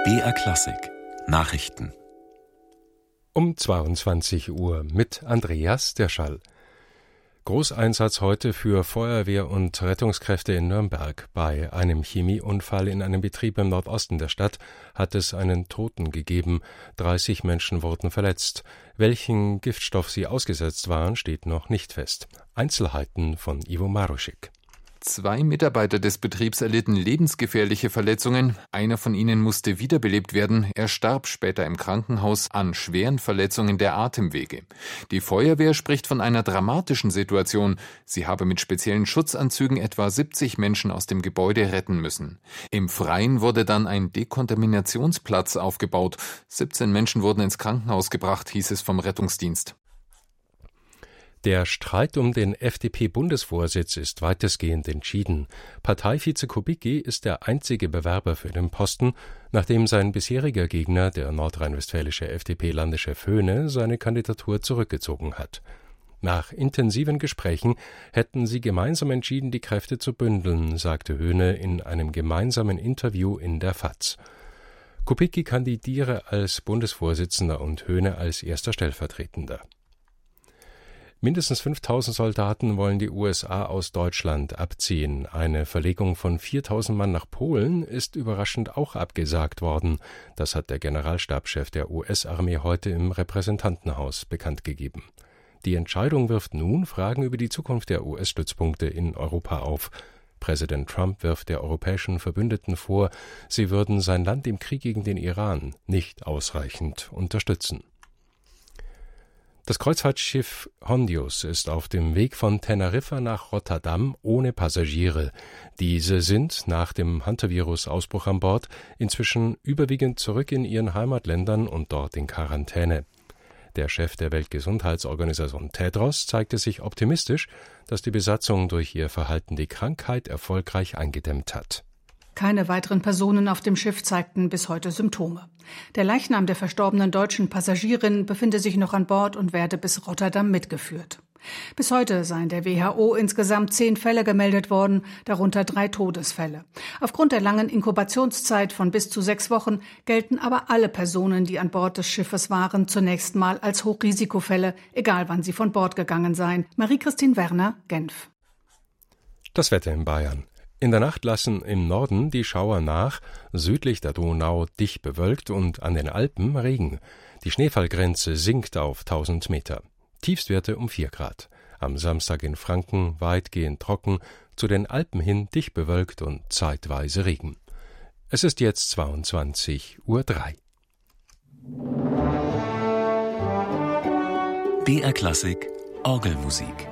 BR Klassik Nachrichten um 22 Uhr mit Andreas Derschall. Großeinsatz heute für Feuerwehr und Rettungskräfte in Nürnberg. Bei einem Chemieunfall in einem Betrieb im Nordosten der Stadt hat es einen Toten gegeben. 30 Menschen wurden verletzt. Welchen Giftstoff sie ausgesetzt waren, steht noch nicht fest. Einzelheiten von Ivo Maruschik. 2 Mitarbeiter des Betriebs erlitten lebensgefährliche Verletzungen. Einer von ihnen musste wiederbelebt werden. Er starb später im Krankenhaus an schweren Verletzungen der Atemwege. Die Feuerwehr spricht von einer dramatischen Situation. Sie habe mit speziellen Schutzanzügen etwa 70 Menschen aus dem Gebäude retten müssen. Im Freien wurde dann ein Dekontaminationsplatz aufgebaut. 17 Menschen wurden ins Krankenhaus gebracht, hieß es vom Rettungsdienst. Der Streit um den FDP-Bundesvorsitz ist weitestgehend entschieden. Parteivize Kubicki ist der einzige Bewerber für den Posten, nachdem sein bisheriger Gegner, der nordrhein-westfälische FDP-Landeschef Höhne, seine Kandidatur zurückgezogen hat. Nach intensiven Gesprächen hätten sie gemeinsam entschieden, die Kräfte zu bündeln, sagte Höhne in einem gemeinsamen Interview in der FAZ. Kubicki kandidiere als Bundesvorsitzender und Höhne als erster Stellvertretender. Mindestens 5.000 Soldaten wollen die USA aus Deutschland abziehen. Eine Verlegung von 4.000 Mann nach Polen ist überraschend auch abgesagt worden. Das hat der Generalstabschef der US-Armee heute im Repräsentantenhaus bekannt gegeben. Die Entscheidung wirft nun Fragen über die Zukunft der US-Stützpunkte in Europa auf. Präsident Trump wirft der europäischen Verbündeten vor, sie würden sein Land im Krieg gegen den Iran nicht ausreichend unterstützen. Das Kreuzfahrtschiff Hondius ist auf dem Weg von Teneriffa nach Rotterdam ohne Passagiere. Diese sind nach dem Hantavirus-Ausbruch an Bord inzwischen überwiegend zurück in ihren Heimatländern und dort in Quarantäne. Der Chef der Weltgesundheitsorganisation Tedros zeigte sich optimistisch, dass die Besatzung durch ihr Verhalten die Krankheit erfolgreich eingedämmt hat. Keine weiteren Personen auf dem Schiff zeigten bis heute Symptome. Der Leichnam der verstorbenen deutschen Passagierin befinde sich noch an Bord und werde bis Rotterdam mitgeführt. Bis heute seien der WHO insgesamt 10 Fälle gemeldet worden, darunter 3 Todesfälle. Aufgrund der langen Inkubationszeit von bis zu 6 Wochen gelten aber alle Personen, die an Bord des Schiffes waren, zunächst mal als Hochrisikofälle, egal wann sie von Bord gegangen seien. Marie-Christine Werner, Genf. Das Wetter in Bayern. In der Nacht lassen im Norden die Schauer nach, südlich der Donau dicht bewölkt und an den Alpen Regen. Die Schneefallgrenze sinkt auf 1000 Meter. Tiefstwerte um 4 Grad. Am Samstag in Franken weitgehend trocken, zu den Alpen hin dicht bewölkt und zeitweise Regen. Es ist jetzt 22:03 Uhr. BR Klassik Orgelmusik.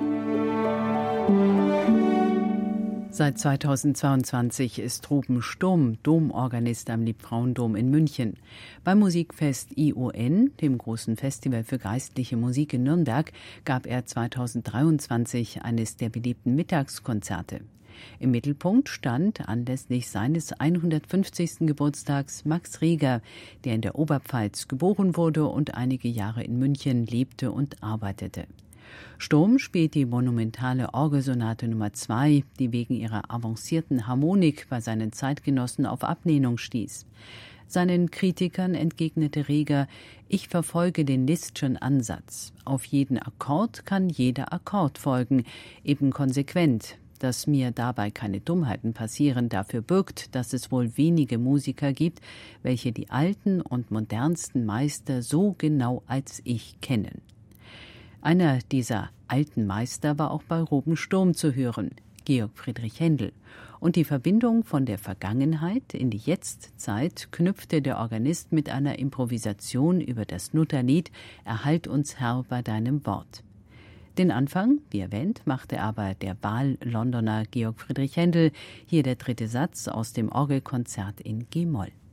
Seit 2022 ist Ruben Sturm Domorganist am Liebfrauendom in München. Beim Musikfest ION, dem großen Festival für geistliche Musik in Nürnberg, gab er 2023 eines der beliebten Mittagskonzerte. Im Mittelpunkt stand anlässlich seines 150. Geburtstags Max Reger, der in der Oberpfalz geboren wurde und einige Jahre in München lebte und arbeitete. Sturm spielt die monumentale Orgelsonate Nummer 2, die wegen ihrer avancierten Harmonik bei seinen Zeitgenossen auf Ablehnung stieß. Seinen Kritikern entgegnete Reger: Ich verfolge den Lisztschen Ansatz. Auf jeden Akkord kann jeder Akkord folgen, eben konsequent. Dass mir dabei keine Dummheiten passieren, dafür birgt, dass es wohl wenige Musiker gibt, welche die alten und modernsten Meister so genau als ich kennen. Einer dieser alten Meister war auch bei Ruben Sturm zu hören, Georg Friedrich Händel. Und die Verbindung von der Vergangenheit in die Jetztzeit knüpfte der Organist mit einer Improvisation über das Lutherlied »Erhalt uns, Herr, bei deinem Wort«. Den Anfang, wie erwähnt, machte aber der Wahl-Londoner Georg Friedrich Händel. Hier der 3. Satz aus dem Orgelkonzert in G-Moll.